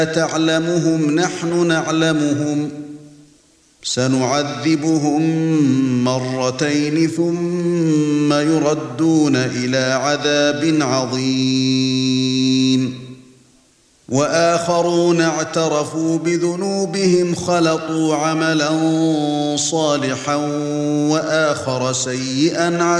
تعلمهم نحن نعلمهم سنعذبهم مرتين ثم يردون إلى عذاب عظيم وآخرون اعترفوا بذنوبهم خلطوا عملا صالحا وآخر سيئا